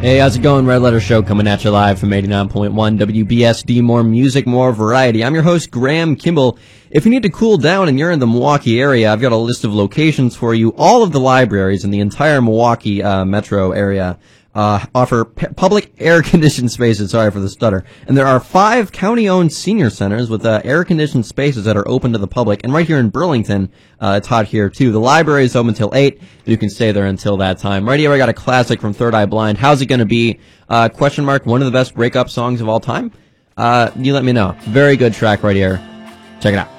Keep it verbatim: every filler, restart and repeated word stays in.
Hey, how's it going? Red Letter Show coming at you live from eighty-nine point one W B S D. More music, more variety. I'm your host, Graham Kimball. If you need to cool down and you're in the Milwaukee area, I've got a list of locations for you. All of the libraries in the entire Milwaukee uh, metro area uh offer p- public air-conditioned spaces. Sorry for the stutter. And there are five county-owned senior centers with uh, air-conditioned spaces that are open to the public. And right here in Burlington, uh, it's hot here, too. The library is open until eight. You can stay there until that time. Right here, I got a classic from Third Eye Blind. How's it going to be? Uh, question mark, one of the best breakup songs of all time? Uh, you let me know. Very good track right here. Check it out.